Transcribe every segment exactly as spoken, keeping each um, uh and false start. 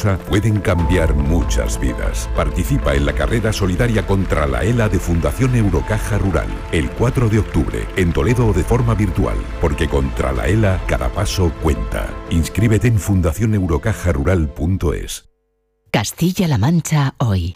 peligrosa pueden cambiar muchas vidas. Participa en la carrera solidaria contra la ELA de Fundación Eurocaja Rural, el cuatro de octubre, en Toledo o de forma virtual, porque contra la ELA cada paso cuenta. Inscríbete en fundación eurocaja rural punto es. Castilla-La Mancha hoy.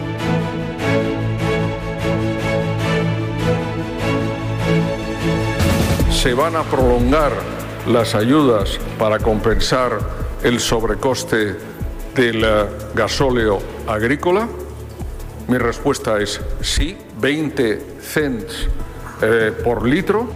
Se van a prolongar las ayudas para compensar el sobrecoste del gasóleo agrícola. Mi respuesta es sí, veinte cents eh, por litro.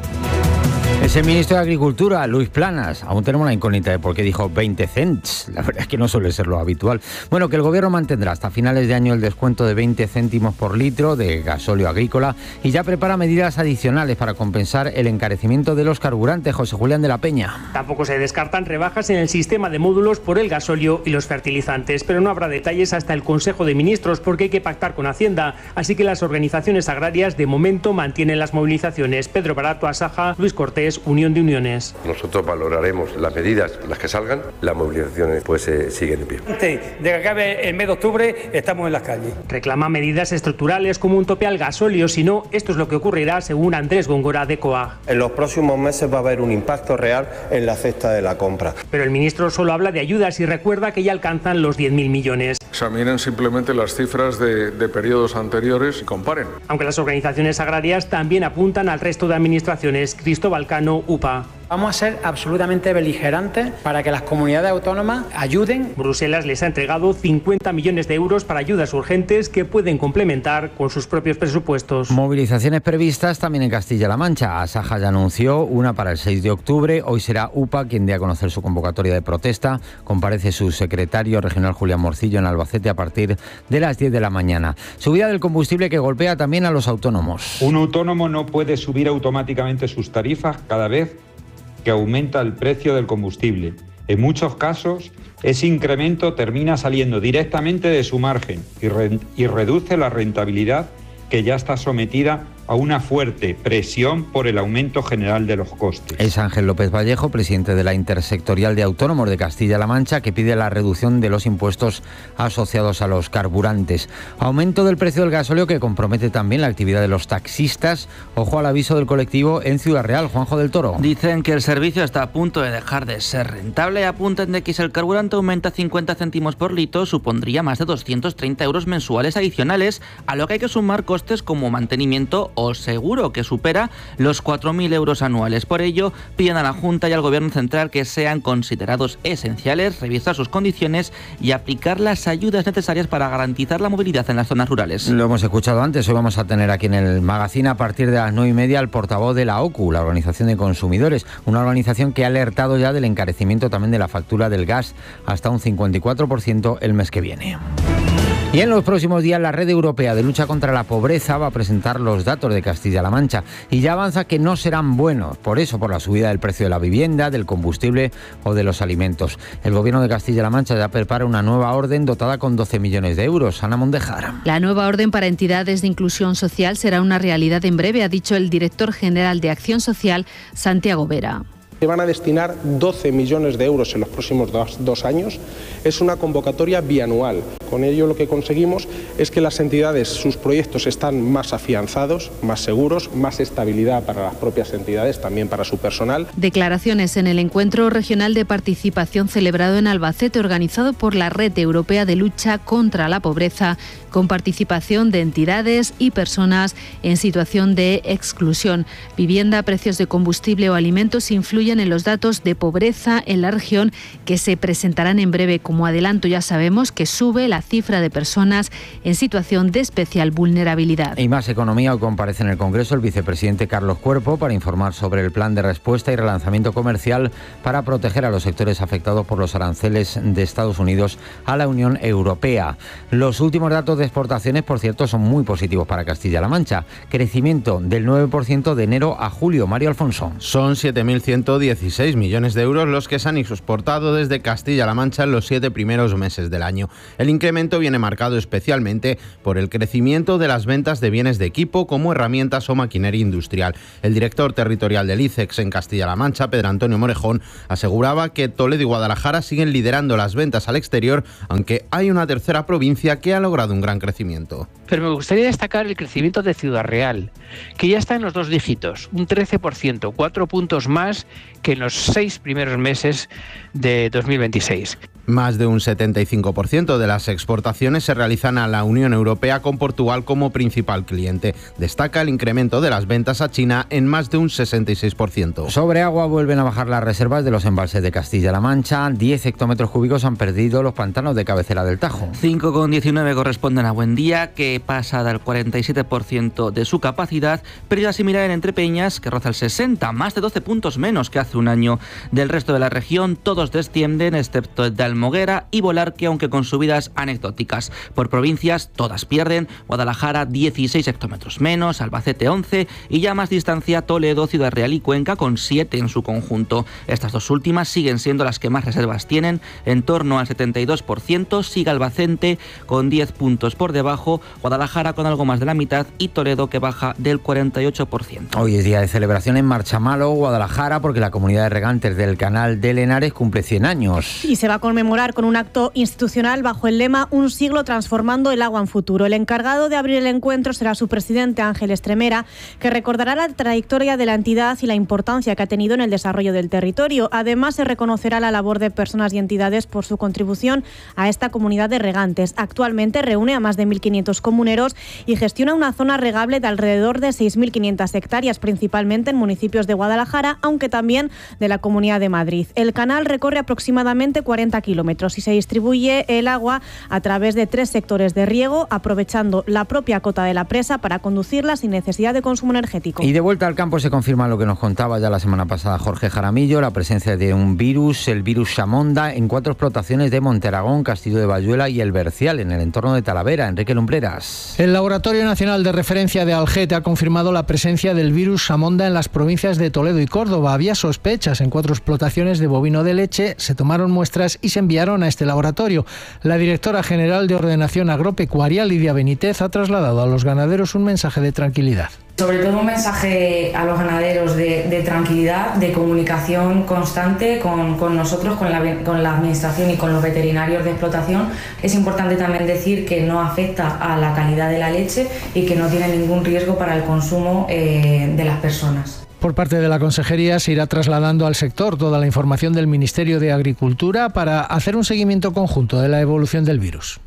Es el ministro de Agricultura, Luis Planas. Aún tenemos la incógnita de por qué dijo veinte cents. La verdad es que no suele ser lo habitual. Bueno, que el gobierno mantendrá hasta finales de año el descuento de veinte céntimos por litro de gasóleo agrícola y ya prepara medidas adicionales para compensar el encarecimiento de los carburantes. José Julián de la Peña. Tampoco se descartan rebajas en el sistema de módulos por el gasóleo y los fertilizantes, pero no habrá detalles hasta el Consejo de Ministros porque hay que pactar con Hacienda. Así que las organizaciones agrarias de momento mantienen las movilizaciones. Pedro Barato, Asaja, Luis Cortés, Unión de Uniones. Nosotros valoraremos las medidas, las que salgan, las movilizaciones pues eh, siguen en pie. Antes de que acabe el mes de octubre estamos en las calles. Reclama medidas estructurales como un tope al gasóleo, si no, esto es lo que ocurrirá según Andrés Góngora de COAG. En los próximos meses va a haber un impacto real en la cesta de la compra. Pero el ministro solo habla de ayudas y recuerda que ya alcanzan los diez mil millones. Examinen simplemente las cifras de, de periodos anteriores y comparen. Aunque las organizaciones agrarias también apuntan al resto de administraciones. Cristóbal Cano, U P A. Vamos a ser absolutamente beligerantes para que las comunidades autónomas ayuden. Bruselas les ha entregado cincuenta millones de euros para ayudas urgentes que pueden complementar con sus propios presupuestos. Movilizaciones previstas también en Castilla-La Mancha. Asaja ya anunció una para el seis de octubre. Hoy será U P A quien dé a conocer su convocatoria de protesta. Comparece su secretario regional Julián Morcillo en Albacete a partir de las diez de la mañana. Subida del combustible que golpea también a los autónomos. Un autónomo no puede subir automáticamente sus tarifas cada vez que aumenta el precio del combustible. En muchos casos, ese incremento termina saliendo directamente de su margen y, re- y reduce la rentabilidad que ya está sometida a una fuerte presión por el aumento general de los costes. Es Ángel López Vallejo, presidente de la Intersectorial de Autónomos de Castilla-La Mancha, que pide la reducción de los impuestos asociados a los carburantes. Aumento del precio del gasóleo que compromete también la actividad de los taxistas. Ojo al aviso del colectivo en Ciudad Real, Juanjo del Toro. Dicen que el servicio está a punto de dejar de ser rentable. Apuntan de que si el carburante aumenta cincuenta céntimos por litro, supondría más de doscientos treinta euros mensuales adicionales, a lo que hay que sumar costes como mantenimiento o seguro, que supera los cuatro mil euros anuales. Por ello, piden a la Junta y al Gobierno Central que sean considerados esenciales, revisar sus condiciones y aplicar las ayudas necesarias para garantizar la movilidad en las zonas rurales. Lo hemos escuchado antes, hoy vamos a tener aquí en el magazine a partir de las nueve y media al portavoz de la O C U, la Organización de Consumidores, una organización que ha alertado ya del encarecimiento también de la factura del gas hasta un cincuenta y cuatro por ciento el mes que viene. Y en los próximos días la Red Europea de Lucha contra la Pobreza va a presentar los datos de Castilla-La Mancha y ya avanza que no serán buenos, por eso, por la subida del precio de la vivienda, del combustible o de los alimentos. El Gobierno de Castilla-La Mancha ya prepara una nueva orden dotada con doce millones de euros. Ana Mondejar. La nueva orden para entidades de inclusión social será una realidad en breve, ha dicho el director general de Acción Social, Santiago Vera. Se van a destinar doce millones de euros en los próximos dos, dos años. Es una convocatoria bianual. Con ello lo que conseguimos es que las entidades, sus proyectos están más afianzados, más seguros, más estabilidad para las propias entidades, también para su personal. Declaraciones en el Encuentro Regional de Participación celebrado en Albacete, organizado por la Red Europea de Lucha contra la Pobreza, con participación de entidades y personas en situación de exclusión. Vivienda, precios de combustible o alimentos influyen en los datos de pobreza en la región que se presentarán en breve. Como adelanto, ya sabemos que sube la cifra de personas en situación de especial vulnerabilidad. Y más economía. Hoy comparece en el Congreso el vicepresidente Carlos Cuerpo para informar sobre el plan de respuesta y relanzamiento comercial para proteger a los sectores afectados por los aranceles de Estados Unidos a la Unión Europea. Los últimos datos de exportaciones, por cierto, son muy positivos para Castilla-La Mancha. Crecimiento del nueve por ciento de enero a julio. Mario Alfonso. Son siete mil ciento dieciséis millones de euros los que se han exportado desde Castilla-La Mancha en los siete primeros meses del año. El incremento viene marcado especialmente por el crecimiento de las ventas de bienes de equipo como herramientas o maquinaria industrial. El director territorial del ICEX en Castilla-La Mancha, Pedro Antonio Morejón, aseguraba que Toledo y Guadalajara siguen liderando las ventas al exterior, aunque hay una tercera provincia que ha logrado un gran crecimiento. Pero me gustaría destacar el crecimiento de Ciudad Real, que ya está en los dos dígitos, un trece por ciento, cuatro puntos más que en los seis primeros meses de dos mil veintiséis. Más de un setenta y cinco por ciento de las exportaciones se realizan a la Unión Europea con Portugal como principal cliente. Destaca el incremento de las ventas a China en más de un sesenta y seis por ciento. Sobre agua vuelven a bajar las reservas de los embalses de Castilla-La Mancha. diez hectómetros cúbicos han perdido los pantanos de cabecera del Tajo. cinco coma diecinueve corresponden a Buendía, que pasa del cuarenta y siete por ciento de su capacidad. Pérdida similar en Entrepeñas, que roza el sesenta por ciento, más de doce puntos menos que hace un año. Del resto de la región, todos descienden, excepto el de Almoguera y Volarque, aunque con subidas anecdóticas. Por provincias, todas pierden. Guadalajara, dieciséis hectómetros menos, Albacete, once, y ya más distancia, Toledo, Ciudad Real y Cuenca, con siete en su conjunto. Estas dos últimas siguen siendo las que más reservas tienen, en torno al setenta y dos por ciento, sigue Albacete con diez puntos por debajo, Guadalajara con algo más de la mitad y Toledo, que baja del cuarenta y ocho por ciento. Hoy es día de celebración en Marchamalo, Guadalajara, porque la comunidad de regantes del canal de Henares cumple cien años. Y se va a conmemorar con un acto institucional bajo el lema Un siglo transformando el agua en futuro. El encargado de abrir el encuentro será su presidente, Ángel Estremera, que recordará la trayectoria de la entidad y la importancia que ha tenido en el desarrollo del territorio. Además, se reconocerá la labor de personas y entidades por su contribución a esta comunidad de regantes. Actualmente reúne a más de mil quinientos comuneros y gestiona una zona regable de alrededor de seis mil quinientas hectáreas, principalmente en municipios de Guadalajara, aunque también de la Comunidad de Madrid. El canal recorre aproximadamente cuarenta kilómetros y se distribuye el agua a través de tres sectores de riego, aprovechando la propia cota de la presa para conducirla sin necesidad de consumo energético. Y de vuelta al campo se confirma lo que nos contaba ya la semana pasada Jorge Jaramillo, la presencia de un virus, el virus Chamonda, en cuatro explotaciones de Monteragón, Castillo de Bayuela y El Bercial, en el entorno de Talavera. Enrique Lumbreras. El Laboratorio Nacional de Referencia de Algete ha confirmado la presencia del virus Chamonda en las provincias de Toledo y Córdoba. Había sospechas en cuatro explotaciones de bovino de leche, se tomaron muestras y se enviaron a este laboratorio. La directora general de Ordenación Agropecuaria, Lidia Benítez, ha trasladado a los ganaderos un mensaje de tranquilidad. Sobre todo un mensaje a los ganaderos de, de tranquilidad, de comunicación constante con, con nosotros, con la, con la administración y con los veterinarios de explotación. Es importante también decir que no afecta a la calidad de la leche y que no tiene ningún riesgo para el consumo eh, de las personas. Por parte de la Consejería se irá trasladando al sector toda la información del Ministerio de Agricultura para hacer un seguimiento conjunto de la evolución del virus.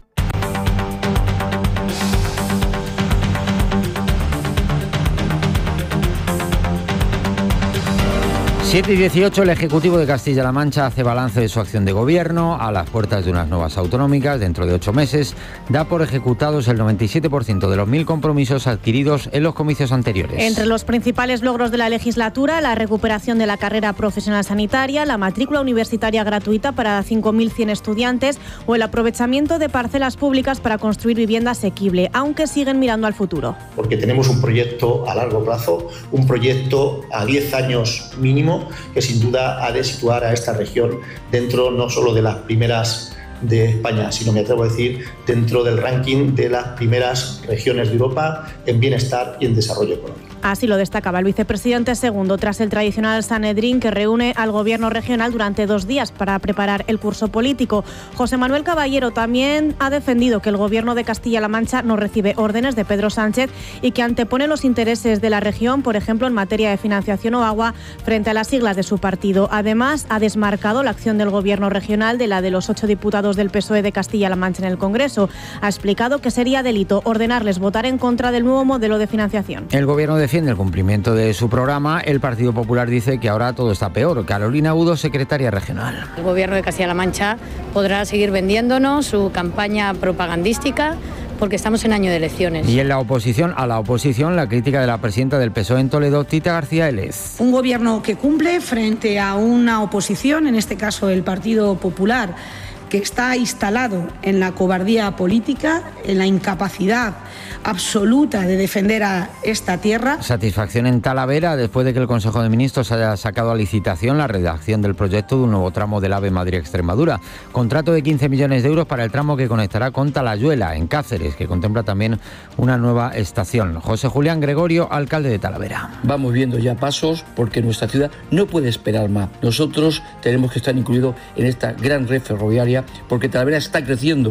siete y dieciocho, el Ejecutivo de Castilla-La Mancha hace balance de su acción de gobierno a las puertas de unas nuevas autonómicas dentro de ocho meses. Da por ejecutados el noventa y siete por ciento de los mil compromisos adquiridos en los comicios anteriores. Entre los principales logros de la legislatura, la recuperación de la carrera profesional sanitaria, la matrícula universitaria gratuita para cinco mil cien estudiantes o el aprovechamiento de parcelas públicas para construir vivienda asequible, aunque siguen mirando al futuro. Porque tenemos un proyecto a largo plazo, un proyecto a diez años mínimo, que sin duda ha de situar a esta región dentro no solo de las primeras de España, sino me atrevo a decir dentro del ranking de las primeras regiones de Europa en bienestar y en desarrollo económico. Así lo destacaba el vicepresidente segundo tras el tradicional Sanedrín que reúne al gobierno regional durante dos días para preparar el curso político. José Manuel Caballero también ha defendido que el gobierno de Castilla-La Mancha no recibe órdenes de Pedro Sánchez y que antepone los intereses de la región, por ejemplo en materia de financiación o agua, frente a las siglas de su partido. Además, ha desmarcado la acción del gobierno regional de la de los ocho diputados del P S O E de Castilla-La Mancha en el Congreso. Ha explicado que sería delito ordenarles votar en contra del nuevo modelo de financiación. El gobierno defiende el cumplimiento de su programa. El Partido Popular dice que ahora todo está peor. Carolina Udo, secretaria regional. El gobierno de Castilla-La Mancha podrá seguir vendiéndonos su campaña propagandística porque estamos en año de elecciones. Y en la oposición, a la oposición, la crítica de la presidenta del P S O E en Toledo, Tita García Élez. Un gobierno que cumple frente a una oposición, en este caso el Partido Popular, que está instalado en la cobardía política, en la incapacidad absoluta de defender a esta tierra. Satisfacción en Talavera después de que el Consejo de Ministros haya sacado a licitación la redacción del proyecto de un nuevo tramo del AVE Madrid-Extremadura. Contrato de quince millones de euros para el tramo que conectará con Talayuela, en Cáceres, que contempla también una nueva estación. José Julián Gregorio, alcalde de Talavera. Vamos viendo ya pasos porque nuestra ciudad no puede esperar más. Nosotros tenemos que estar incluidos en esta gran red ferroviaria porque Talavera está creciendo.